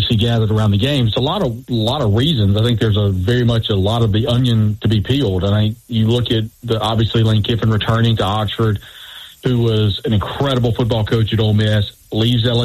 obviously gathered around the game. It's a lot of reasons. I think there's very much a lot of the onion to be peeled. And I think you look at obviously Lane Kiffin returning to Oxford, who was an incredible football coach at Ole Miss, leaves for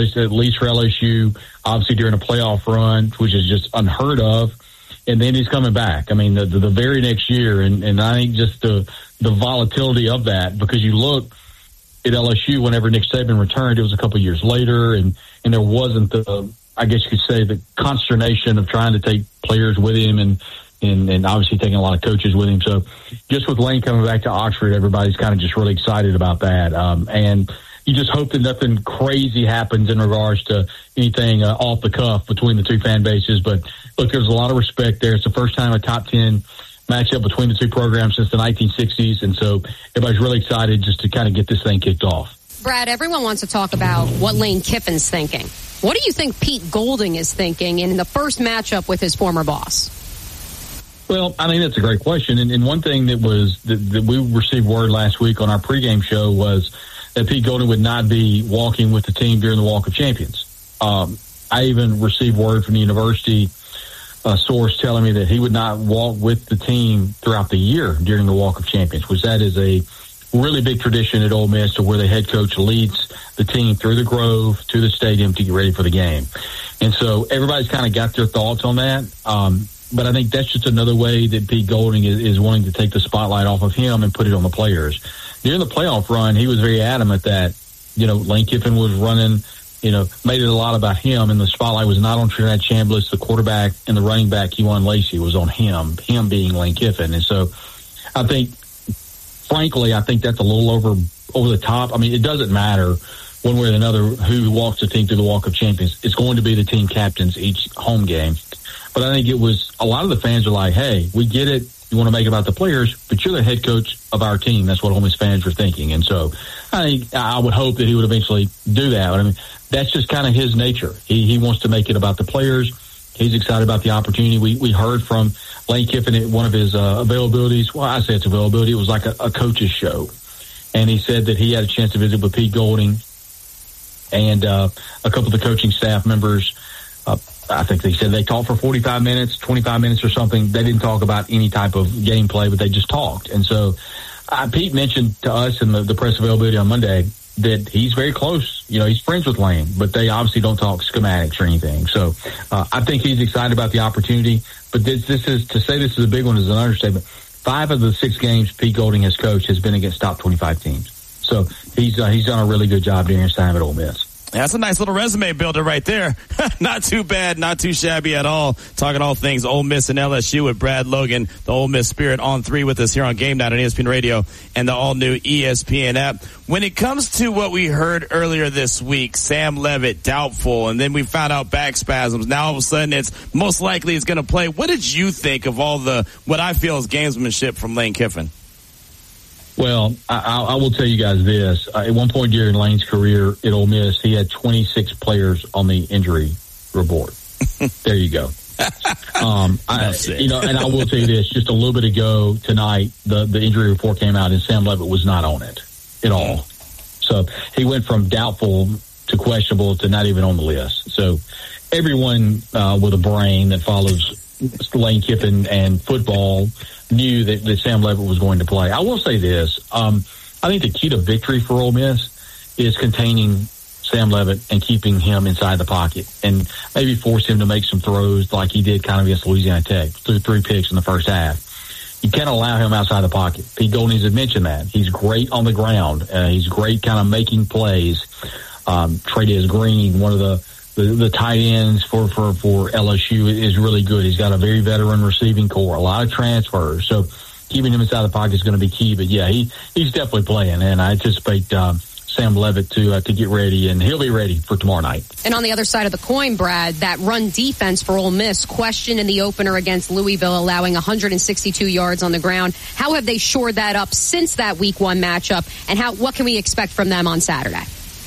LSU, obviously during a playoff run, which is just unheard of. And then he's coming back. I mean, the very next year. And I think just the volatility of that, because you look at LSU whenever Nick Saban returned, it was a couple of years later, and there wasn't I guess you could say, the consternation of trying to take players with him and obviously taking a lot of coaches with him. So just with Lane coming back to Oxford, everybody's kind of just really excited about that. And you just hope that nothing crazy happens in regards to anything off the cuff between the two fan bases. But look, there's a lot of respect there. It's the first time a top 10 matchup between the two programs since the 1960s. And so everybody's really excited just to kind of get this thing kicked off. Brad, everyone wants to talk about what Lane Kiffin's thinking. What do you think Pete Golding is thinking in the first matchup with his former boss? Well, I think that's a great question. And one thing that we received word last week on our pregame show was that Pete Golding would not be walking with the team during the Walk of Champions. I even received word from the university source telling me that he would not walk with the team throughout the year during the Walk of Champions, which that is a really big tradition at Ole Miss, to where the head coach leads the team through the Grove to the stadium to get ready for the game. And so everybody's kind of got their thoughts on that. But I think that's just another way that Pete Golding is wanting to take the spotlight off of him and put it on the players. During the playoff run, he was very adamant that, Lane Kiffin was running, made it a lot about him, and the spotlight was not on Trinidad Chambliss, the quarterback, and the running back, Kewan Lacey. It was on him being Lane Kiffin. And so I think, frankly, I think that's a little over the top. I mean, it doesn't matter one way or another who walks the team through the Walk of Champions. It's going to be the team captains each home game. But I think it was a lot of the fans are like, hey, we get it. You want to make it about the players, but you're the head coach of our team. That's what Ole Miss fans were thinking. And so I would hope that he would eventually do that. But I mean, that's just kind of his nature. He wants to make it about the players. He's excited about the opportunity. We heard from Lane Kiffin at one of his availabilities. Well, I say it's availability. It was like a coach's show. And he said that he had a chance to visit with Pete Golding and a couple of the coaching staff members. I think they said they talked for 45 minutes, 25 minutes or something. They didn't talk about any type of gameplay, but they just talked. And so Pete mentioned to us in the press availability on Monday that he's very close. He's friends with Lane, but they obviously don't talk schematics or anything. So I think he's excited about the opportunity. But this is to say this is a big one is an understatement. 5 of the 6 games Pete Golding has coached has been against top 25 teams. So he's done a really good job during his time at Ole Miss. That's a nice little resume builder right there. Not too bad, not too shabby at all. Talking all things Ole Miss and LSU with Brad Logan, the Ole Miss Spirit on 3 with us here on Game Night on ESPN Radio and the all-new ESPN app. When it comes to what we heard earlier this week, Sam Leavitt doubtful, and then we found out back spasms. Now all of a sudden it's most likely he's going to play. What did you think of all what I feel is gamesmanship from Lane Kiffin? Well, I will tell you guys this. At one point during Lane's career at Ole Miss, he had 26 players on the injury report. There you go. And I will tell you this, just a little bit ago tonight, the injury report came out and Sam Leavitt was not on it at all. So he went from doubtful to questionable to not even on the list. So everyone with a brain that follows Lane Kiffin and football knew that Sam Leavitt was going to play. I will say this. I think the key to victory for Ole Miss is containing Sam Leavitt and keeping him inside the pocket and maybe force him to make some throws like he did kind of against Louisiana Tech, 3 picks in the first half. You can't allow him outside the pocket. Pete Golding has mentioned that. He's great on the ground. He's great kind of making plays. Trey Green, one of the tight ends for LSU is really good. He's got a very veteran receiving core, a lot of transfers. So keeping him inside the pocket is going to be key. But yeah, he's definitely playing, and I anticipate Sam Leavitt to get ready, and he'll be ready for tomorrow night. And on the other side of the coin, Brad, that run defense for Ole Miss, questioned in the opener against Louisville, allowing 162 yards on the ground. How have they shored that up since that Week 1 matchup, and what can we expect from them on Saturday?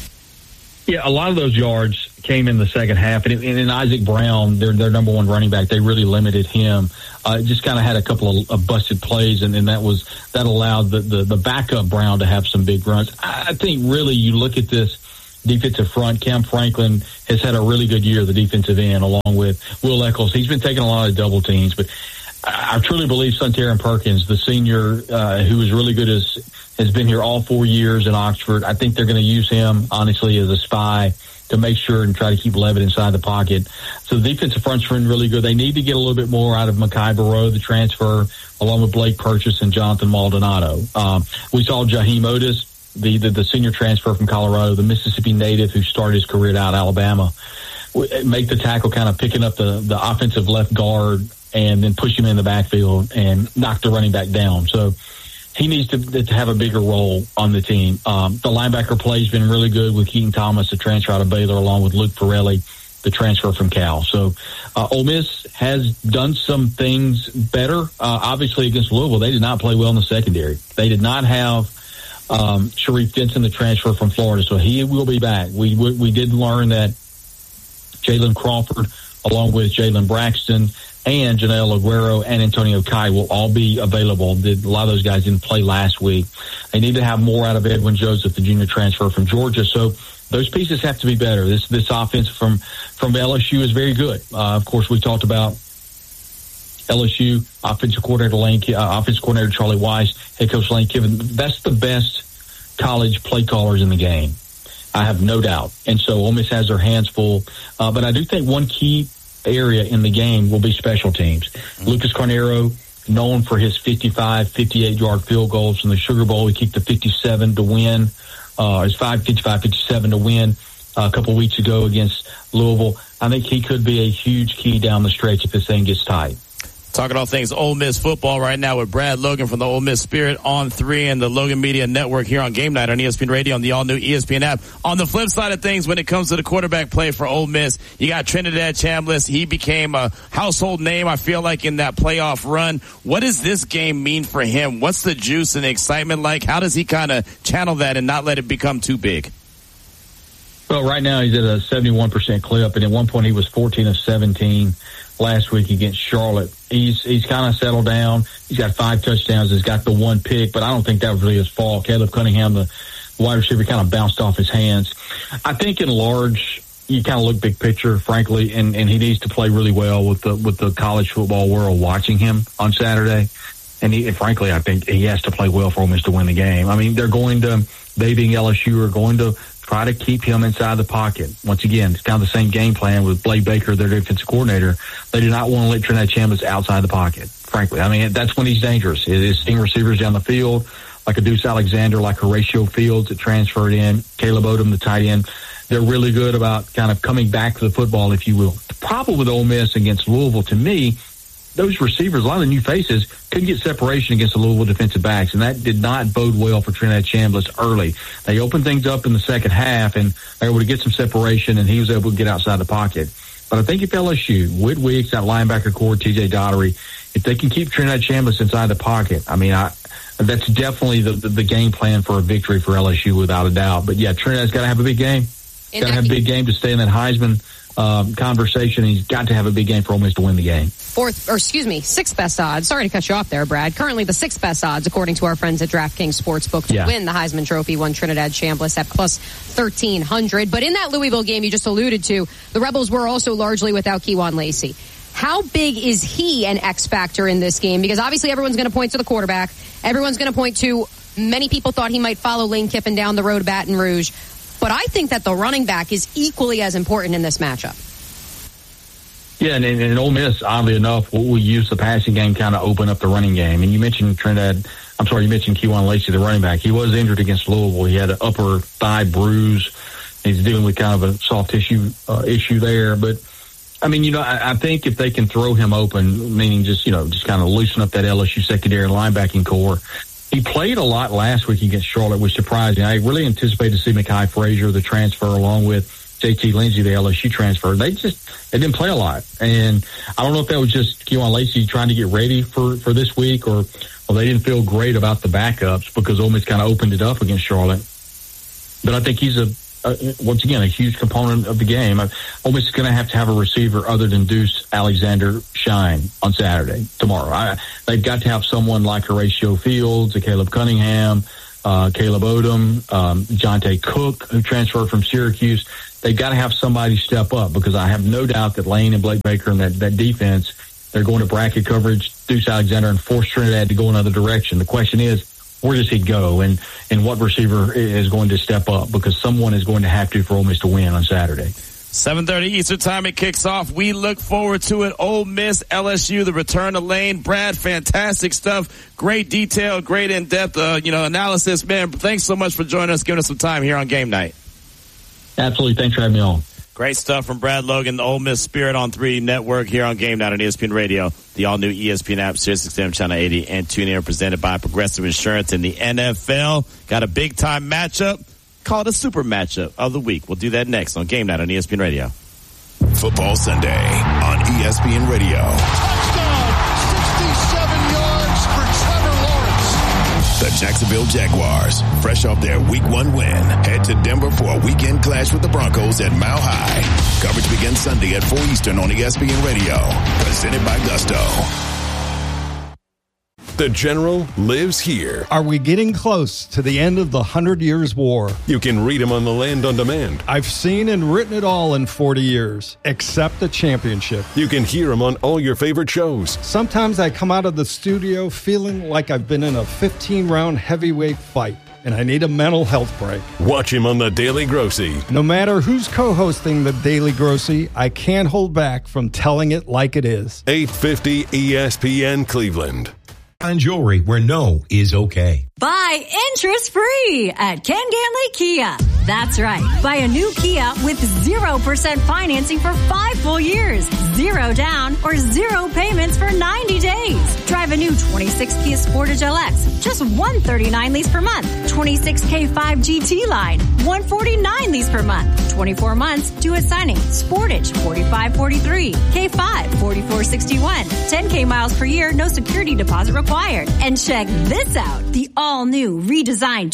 Yeah, a lot of those yards came in the second half, and in Isaac Brown, their number 1 running back, they really limited him. Just kind of had a couple of busted plays, and that allowed the backup Brown to have some big runs. I think really you look at this defensive front. Cam Franklin has had a really good year, the defensive end, along with Will Eccles. He's been taking a lot of double teams, but I truly believe Suntaran Perkins, the senior who is really good, has been here all 4 years in Oxford. I think they're going to use him, honestly, as a spy to make sure and try to keep Levitt inside the pocket. So the defensive front's been really good. They need to get a little bit more out of Makai Barrow, the transfer, along with Blake Purchase and Jonathan Maldonado. We saw Jaheim Otis, the senior transfer from Colorado, the Mississippi native who started his career out at Alabama, make the tackle, kind of picking up the offensive left guard and then push him in the backfield and knock the running back down. So he needs to have a bigger role on the team. The linebacker play's been really good with Keaton Thomas, the transfer out of Baylor, along with Luke Pirelli, the transfer from Cal. So Ole Miss has done some things better. Obviously, against Louisville, they did not play well in the secondary. They did not have Sharif Denson, the transfer from Florida, so he will be back. We did learn that Jalen Crawford, along with Jalen Braxton and Janelle Aguero and Antonio Kai, will all be available. A lot of those guys didn't play last week. They need to have more out of Edwin Joseph, the junior transfer from Georgia. So those pieces have to be better. This offense from LSU is very good. Of course, we talked about LSU offensive coordinator Charlie Weiss, head coach Lane Kiffin. That's the best college play callers in the game, I have no doubt. And so Ole Miss has their hands full. But I do think one key area in the game will be special teams. Lucas Carnero, known for his 55, 58-yard field goals from the Sugar Bowl. He kicked the 57 to win. His 55, 57 to win a couple weeks ago against Louisville. I think he could be a huge key down the stretch if this thing gets tight. Talking all things Ole Miss football right now with Brad Logan from the Ole Miss Spirit on 3 and the Logan Media Network here on Game Night on ESPN Radio on the all-new ESPN app. On the flip side of things, when it comes to the quarterback play for Ole Miss, you got Trinidad Chambliss. He became a household name, I feel like, in that playoff run. What does this game mean for him? What's the juice and the excitement like? How does he kind of channel that and not let it become too big? Well, right now he's at a 71% clip, and at one point he was 14 of 17 last week against Charlotte. He's kind of settled down. He's got 5 touchdowns. He's got the 1 pick, but I don't think that was really his fault. Caleb Cunningham, the wide receiver, kind of bounced off his hands. I think in large, you kind of look big picture, frankly, and he needs to play really well with the college football world watching him on Saturday. And frankly, I think he has to play well for Ole Miss to win the game. I mean, they being LSU, are going to try to keep him inside the pocket. Once again, it's kind of the same game plan with Blake Baker, their defensive coordinator. They do not want to let Trinidad Chambliss outside the pocket, frankly. I mean, that's when he's dangerous. It is seeing receivers down the field, like a Deuce Alexander, like Horatio Fields that transferred in, Caleb Odom, the tight end. They're really good about kind of coming back to the football, if you will. The problem with Ole Miss against Louisville, to me, those receivers, a lot of the new faces, couldn't get separation against the Louisville defensive backs, and that did not bode well for Trinidad Chambliss early. They opened things up in the second half, and they were able to get some separation, and he was able to get outside the pocket. But I think if LSU, Whit Weeks, that linebacker core, T.J. Daugherty, if they can keep Trinidad Chambliss inside the pocket, I mean, that's definitely the game plan for a victory for LSU without a doubt. But, yeah, Trinidad's got to have a big game. Got to have a big game to stay in that Heisman conversation. He's got to have a big game for Ole Miss to win the game. Sixth best odds. Sorry to cut you off there, Brad. Currently the 6th best odds, according to our friends at DraftKings Sportsbook, to win the Heisman Trophy, won Trinidad Chambliss at plus 1,300. But in that Louisville game you just alluded to, the Rebels were also largely without Kewan Lacey. How big is he an X factor in this game? Because obviously everyone's going to point to the quarterback. Everyone's going to point to, many people thought he might follow Lane Kiffin down the road to Baton Rouge. But I think that the running back is equally as important in this matchup. Yeah, and Ole Miss, oddly enough, will use the passing game kind of open up the running game. And you mentioned Kewan Lacey, the running back. He was injured against Louisville. He had an upper thigh bruise. He's dealing with kind of a soft tissue issue there. But, I mean, I think if they can throw him open, meaning just kind of loosen up that LSU secondary and linebacking core. He played a lot last week against Charlotte, which surprised me. I really anticipated to see Mekhi Frazier, the transfer, along with JT Lindsey, the LSU transfer. They didn't play a lot. And I don't know if that was just Kewan Lacey trying to get ready for this week or they didn't feel great about the backups because Ole Miss kind of opened it up against Charlotte. But I think he's once again, a huge component of the game. Ole Miss is going to have a receiver other than Deuce Alexander Shine on Saturday, tomorrow. They've got to have someone like Horatio Fields, Caleb Cunningham, Caleb Odom, Jonte Cook, who transferred from Syracuse. They've got to have somebody step up, because I have no doubt that Lane and Blake Baker and that defense, they're going to bracket coverage, Deuce Alexander, and force Trinidad to go another direction. The question is, where does he go, and what receiver is going to step up? Because someone is going to have to for Ole Miss to win on Saturday. 7:30 Eastern Time, it kicks off. We look forward to it. Ole Miss, LSU, the return of Lane. Brad, fantastic stuff. Great detail, great in-depth, analysis. Man, thanks so much for joining us, giving us some time here on Game Night. Absolutely. Thanks for having me on. Great stuff from Brad Logan, the Ole Miss Spirit on 3 Network here on Game Night on ESPN Radio, the all-new ESPN app, SiriusXM Channel 80, and TuneIn, presented by Progressive Insurance. In the NFL, got a big-time matchup. Call it a super matchup of the week. We'll do that next on Game Night on ESPN Radio. Football Sunday on ESPN Radio. Touchdown! 67 yards for Trevor Lawrence. The Jacksonville Jaguars, fresh off their Week 1 win, head to Denver for a weekend clash with the Broncos at Mile High. Coverage begins Sunday at 4 Eastern on ESPN Radio. Presented by Gusto. The General lives here. Are we getting close to the end of the 100 Years' War? You can read him on The Land on Demand. I've seen and written it all in 40 years, except the championship. You can hear him on all your favorite shows. Sometimes I come out of the studio feeling like I've been in a 15-round heavyweight fight, and I need a mental health break. Watch him on The Daily Grossy. No matter who's co-hosting The Daily Grossy, I can't hold back from telling it like it is. 850 ESPN Cleveland. Find jewelry where no is okay. Buy interest-free at Ken Ganley Kia. That's right. Buy a new Kia with 0% financing for 5 full years, 0 down, or 0 payments for 90 days. Drive a new 26 Kia Sportage LX, just $139 lease per month. 26 K5 GT line, $149 lease per month. 24 months, due at signing. Sportage, $45.43. K5, $44.61. 10K miles per year, no security deposit required. And check this out. The all-new redesigned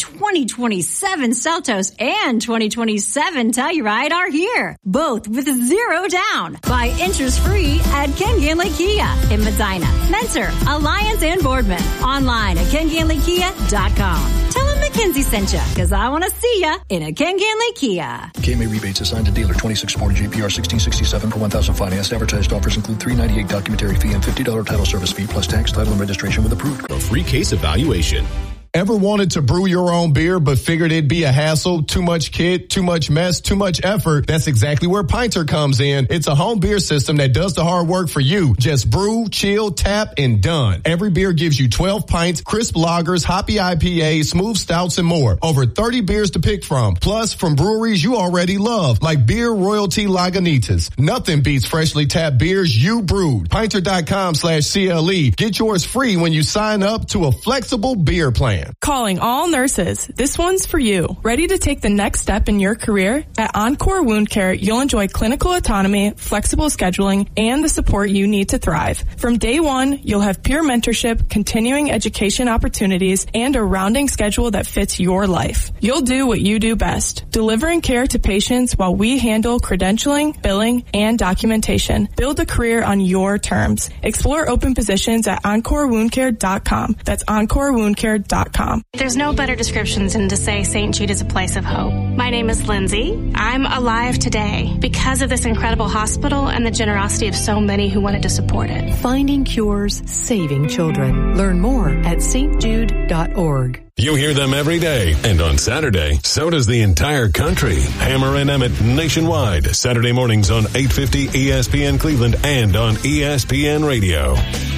2027 Seltos and 2027 Telluride are here, both with 0 down. Buy interest-free at Ken Ganley Kia in Medina, Mentor, Alliance, and Boardman. Online at KenGanleyKia.com. Tell them McKenzie sent ya, because I want to see ya in a Ken Ganley Kia. KMA rebates assigned to dealer. 26 Sportage APR 1667 per 1,000 financed. Advertised offers include $398 documentary fee and $50 title service fee plus tax, title, and registration with approved. A free case evaluation. Ever wanted to brew your own beer but figured it'd be a hassle, too much kit, too much mess, too much effort? That's exactly where Pinter comes in. It's a home beer system that does the hard work for you. Just brew, chill, tap, and done. Every beer gives you 12 pints, crisp lagers, hoppy IPAs, smooth stouts, and more. Over 30 beers to pick from. Plus, from breweries you already love, like Beer Royalty Lagunitas. Nothing beats freshly tapped beers you brewed. Pinter.com/CLE. Get yours free when you sign up to a flexible beer plan. Calling all nurses. This one's for you. Ready to take the next step in your career? At Encore Wound Care, you'll enjoy clinical autonomy, flexible scheduling, and the support you need to thrive. From day one, you'll have peer mentorship, continuing education opportunities, and a rounding schedule that fits your life. You'll do what you do best, delivering care to patients while we handle credentialing, billing, and documentation. Build a career on your terms. Explore open positions at EncoreWoundCare.com. That's EncoreWoundCare.com. There's no better description than to say St. Jude is a place of hope. My name is Lindsay. I'm alive today because of this incredible hospital and the generosity of so many who wanted to support it. Finding cures, saving children. Learn more at stjude.org. You hear them every day, and on Saturday, so does the entire country. Hammer and Emmett nationwide, Saturday mornings on 850 ESPN Cleveland and on ESPN Radio.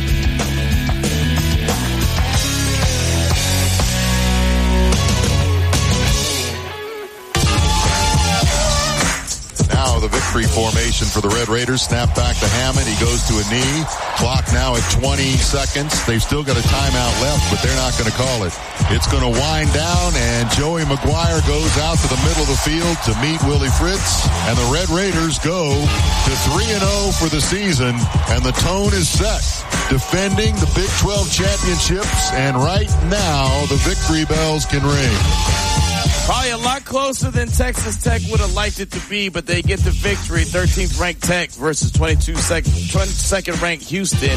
The victory formation for the Red Raiders. Snap back to Hammond. He goes to a knee. Clock now at 20 seconds. They've still got a timeout left, but they're not going to call it. It's going to wind down, and Joey McGuire goes out to the middle of the field to meet Willie Fritz. And the Red Raiders go to 3-0 for the season, and the tone is set. Defending the Big 12 championships, and right now the victory bells can ring. Probably a lot closer than Texas Tech would have liked it to be, but they get the victory. 13th ranked Tech versus 22nd ranked Houston.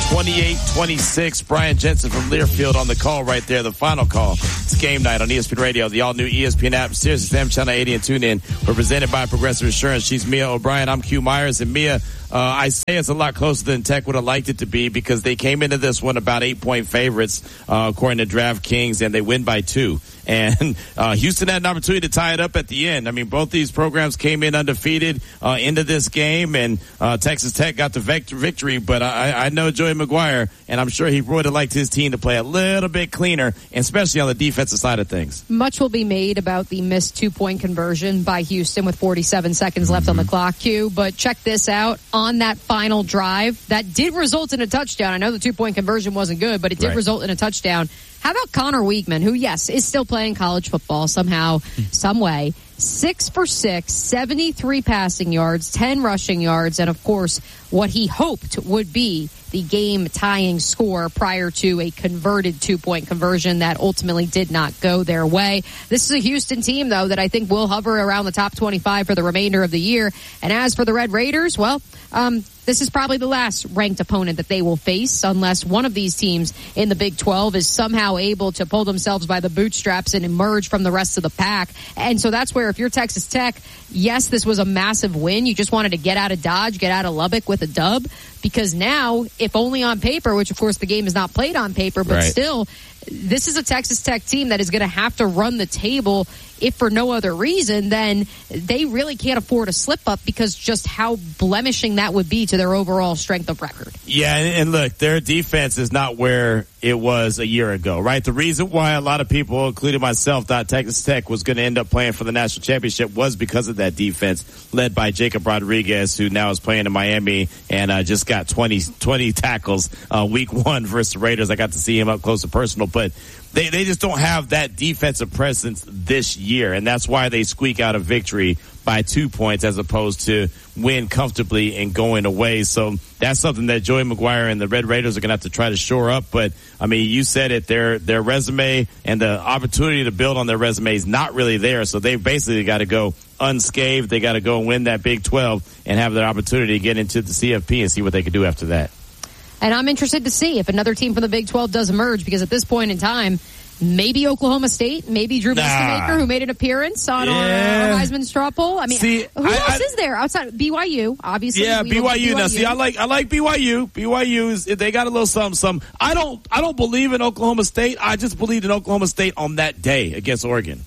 28-26. Brian Jensen from Learfield on the call right there, the final call. It's Game Night on ESPN Radio, the all-new ESPN app, SiriusXM Channel 80 and TuneIn. We're presented by Progressive Insurance. She's Mia O'Brien. I'm Q Myers. And Mia, I say it's a lot closer than Tech would have liked it to be because they came into this one about 8-point favorites, according to DraftKings, and they win by 2. And Houston had an opportunity to tie it up at the end. I mean, both these programs came in undefeated into this game, and Texas Tech got the victory. But I know Joey McGuire, and I'm sure he would have liked his team to play a little bit cleaner, especially on the defensive side of things. Much will be made about the missed 2-point conversion by Houston with 47 seconds left on the clock, Q. But check this out. On that final drive, that did result in a touchdown. I know the 2-point conversion wasn't good, but it did result in a touchdown. How about Connor Weigman, who, yes, is still playing college football somehow, some way. 6 for 6, 73 passing yards, 10 rushing yards, and, of course, what he hoped would be the game-tying score prior to a converted 2-point conversion that ultimately did not go their way. This is a Houston team, though, that I think will hover around the top 25 for the remainder of the year. And as for the Red Raiders, well, this is probably the last ranked opponent that they will face unless one of these teams in the Big 12 is somehow able to pull themselves by the bootstraps and emerge from the rest of the pack. And so that's where if you're Texas Tech, yes, this was a massive win. You just wanted to get out of Dodge, get out of Lubbock with a dub, because now, if only on paper, which of course the game is not played on paper, but still, this is a Texas Tech team that is going to have to run the table. If for no other reason, then they really can't afford a slip-up because just how blemishing that would be to their overall strength of record. Yeah, and look, their defense is not where it was a year ago, right? The reason why a lot of people, including myself, thought Texas Tech was going to end up playing for the national championship was because of that defense led by Jacob Rodriguez, who now is playing in Miami and just got 20 tackles week 1 versus the Raiders. I got to see him up close and personal, but they just don't have that defensive presence this year, and that's why they squeak out a victory by 2 points as opposed to win comfortably and going away. So that's something that Joey McGuire and the Red Raiders are going to have to try to shore up. But, I mean, you said it, their resume and the opportunity to build on their resume is not really there. So they basically got to go unscathed. They got to go and win that Big 12 and have their opportunity to get into the CFP and see what they can do after that. And I'm interested to see if another team from the Big 12 does emerge, because at this point in time, maybe Oklahoma State, maybe Drew Mestemaker, who made an appearance on our Heisman straw poll. I mean, who else is there outside BYU? Obviously, yeah, BYU. Now, see, I like BYU. BYU is, they got a little something. I don't believe in Oklahoma State. I just believed in Oklahoma State on that day against Oregon.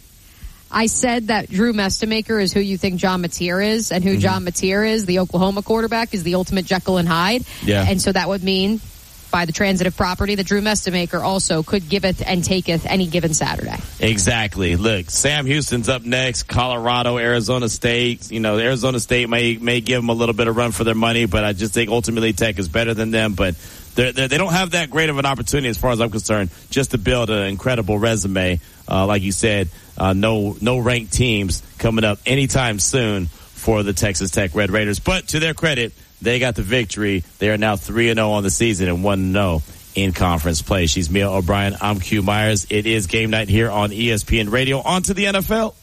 I said that Drew Mestemaker is who you think John Mateer is, and who John Mateer is, the Oklahoma quarterback, is the ultimate Jekyll and Hyde. Yeah. And so that would mean, by the transitive property, that Drew Mestemaker also could giveth and taketh any given Saturday. Exactly. Look, Sam Houston's up next. Colorado, Arizona State. You know, Arizona State may give them a little bit of run for their money, but I just think ultimately Tech is better than them. But they don't have that great of an opportunity, as far as I'm concerned, just to build an incredible resume. Like you said, no ranked teams coming up anytime soon for the Texas Tech Red Raiders. But to their credit, they got the victory. They are now 3-0 on the season and 1-0 in conference play. She's Mia O'Brien. I'm Q Myers. It is Game Night here on ESPN Radio. On to the NFL.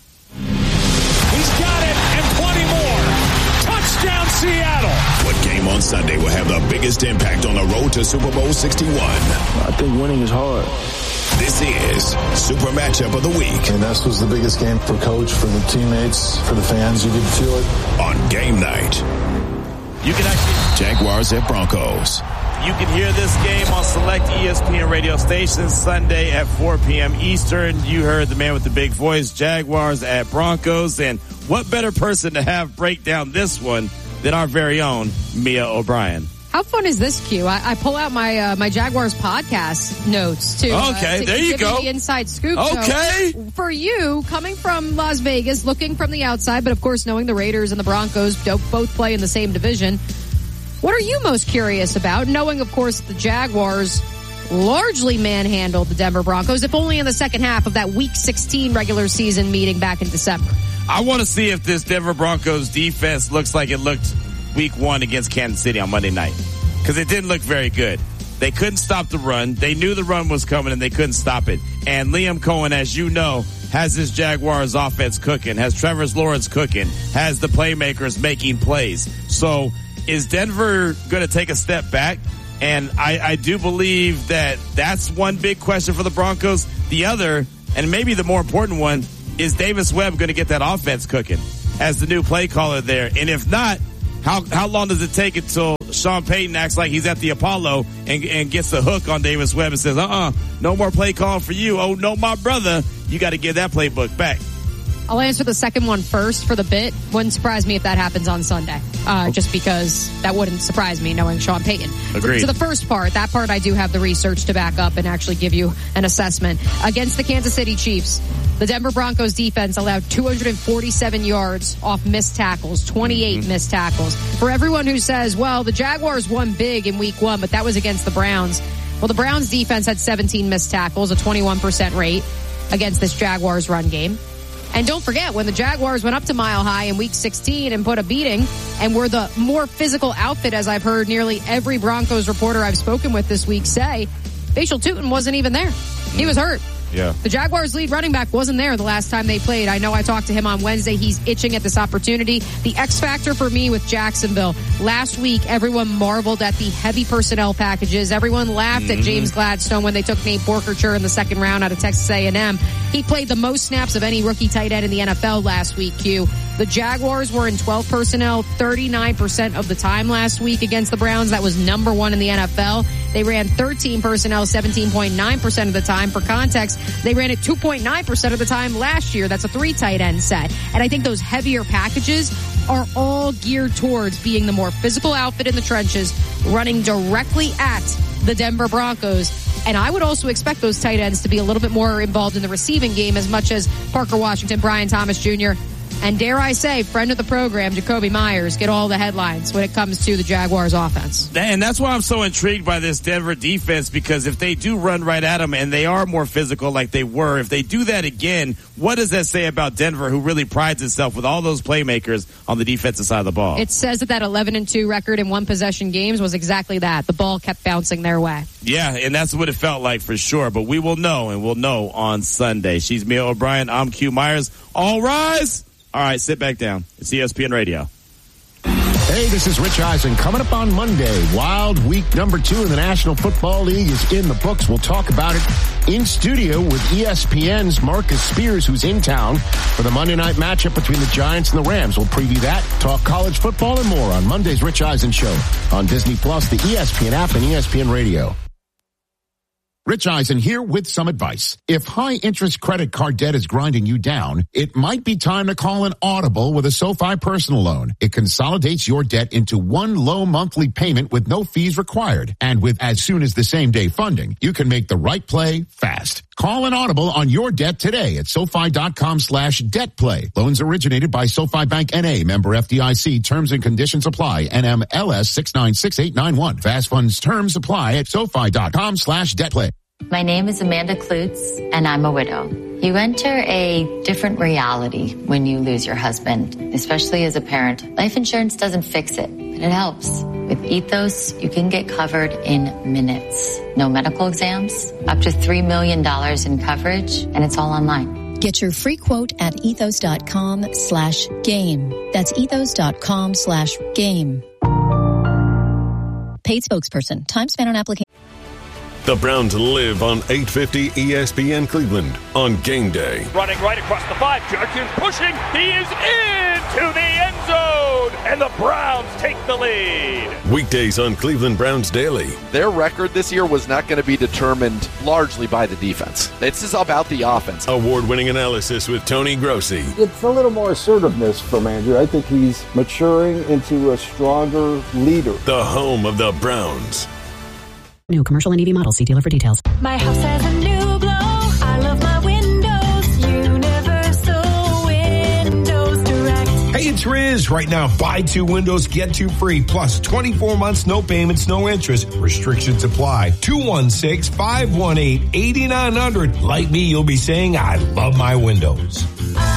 He's got it, and plenty more. Touchdown, Seattle. What game on Sunday will have the biggest impact on the road to Super Bowl 61? I think winning is hard. This is Super Matchup of the Week. And this was the biggest game for Coach, for the teammates, for the fans. You could feel it. On Game Night. You can actually Jaguars at Broncos. You can hear this game on select ESPN radio stations Sunday at 4 p.m. Eastern. You heard the man with the big voice, Jaguars at Broncos. And what better person to have break down this one than our very own Mia O'Brien? How fun is this, Q? I pull out my my Jaguars podcast notes too. Okay, there you go. The inside scoop. Okay. So for you, coming from Las Vegas, looking from the outside, but of course knowing the Raiders and the Broncos both play in the same division, what are you most curious about? Knowing, of course, the Jaguars largely manhandled the Denver Broncos, if only in the second half of that Week 16 regular season meeting back in December. I want to see if this Denver Broncos defense looks like it looked Week 1 against Kansas City on Monday night, because it didn't look very good. They couldn't stop the run. They knew the run was coming, and they couldn't stop it. And Liam Cohen, as you know, has this Jaguars offense cooking, has Trevor Lawrence cooking, has the playmakers making plays. So is Denver going to take a step back? And I do believe that that's one big question for the Broncos. The other, and maybe the more important one, is Davis Webb going to get that offense cooking as the new play caller there? And if not, how long does it take until Sean Payton acts like he's at the Apollo and gets the hook on Davis Webb and says, no more play call for you. Oh, no, my brother. You got to give that playbook back. I'll answer the second one first for the bit. Wouldn't surprise me if that happens on Sunday, just because that wouldn't surprise me knowing Sean Payton. Agreed. So the first part, that part I do have the research to back up and actually give you an assessment. Against the Kansas City Chiefs, the Denver Broncos defense allowed 247 yards off missed tackles, 28 missed tackles. For everyone who says, well, the Jaguars won big in week 1, but that was against the Browns. Well, the Browns defense had 17 missed tackles, a 21% rate against this Jaguars run game. And don't forget, when the Jaguars went up to Mile High in Week 16 and put a beating and were the more physical outfit, as I've heard nearly every Broncos reporter I've spoken with this week say, Facial Tootin wasn't even there. He was hurt. Yeah. The Jaguars' lead running back wasn't there the last time they played. I know I talked to him on Wednesday. He's itching at this opportunity. The X factor for me with Jacksonville. Last week, everyone marveled at the heavy personnel packages. Everyone laughed at James Gladstone when they took Nate Borkercher in the second round out of Texas A&M. He played the most snaps of any rookie tight end in the NFL last week, Q. The Jaguars were in 12 personnel 39% of the time last week against the Browns. That was number 1 in the NFL. They ran 13 personnel 17.9% of the time. For context, they ran it 2.9% of the time last year. That's a 3 tight end set. And I think those heavier packages are all geared towards being the more physical outfit in the trenches, running directly at the Denver Broncos. And I would also expect those tight ends to be a little bit more involved in the receiving game, as much as Parker Washington, Brian Thomas Jr., and dare I say, friend of the program, Jacoby Myers, get all the headlines when it comes to the Jaguars offense. And that's why I'm so intrigued by this Denver defense, because if they do run right at them and they are more physical like they were, if they do that again, what does that say about Denver, who really prides itself with all those playmakers on the defensive side of the ball? It says that 11-2 record in one-possession games was exactly that. The ball kept bouncing their way. Yeah, and that's what it felt like for sure. But we will know, and we'll know on Sunday. She's Mia O'Brien. I'm Q Myers. All rise. All right, sit back down. It's ESPN Radio. Hey, this is Rich Eisen. Coming up on Monday, Wild Week number 2 in the National Football League is in the books. We'll talk about it in studio with ESPN's Marcus Spears, who's in town for the Monday night matchup between the Giants and the Rams. We'll preview that, talk college football, and more on Monday's Rich Eisen Show on Disney Plus, the ESPN app, and ESPN Radio. Rich Eisen here with some advice. If high-interest credit card debt is grinding you down, it might be time to call an audible with a SoFi personal loan. It consolidates your debt into one low monthly payment with no fees required. And with as soon as the same day funding, you can make the right play fast. Call an audible on your debt today at SoFi.com/debt play. Loans originated by SoFi Bank N.A. Member FDIC. Terms and conditions apply. NMLS 696891. Fast funds terms apply at SoFi.com/debt play. My name is Amanda Klutz, and I'm a widow. You enter a different reality when you lose your husband, especially as a parent. Life insurance doesn't fix it, but it helps. With Ethos, you can get covered in minutes. No medical exams, up to $3 million in coverage, and it's all online. Get your free quote at ethos.com/game. That's ethos.com/game. Paid spokesperson. Time spent on application. The Browns live on 850 ESPN Cleveland on game day. Running right across the 5. Jerkins pushing. He is into the end zone. And the Browns take the lead. Weekdays on Cleveland Browns Daily. Their record this year was not going to be determined largely by the defense. This is about the offense. Award-winning analysis with Tony Grossi. It's a little more assertiveness from Andrew. I think he's maturing into a stronger leader. The home of the Browns. New commercial and EV models. See dealer for details. My house has a new glow. I love my windows. Universal Windows Direct. Hey, it's Riz. Right now, buy 2 windows, get 2 free. Plus 24 months, no payments, no interest. Restrictions apply. 216-518-8900. Like me, you'll be saying, I love my windows.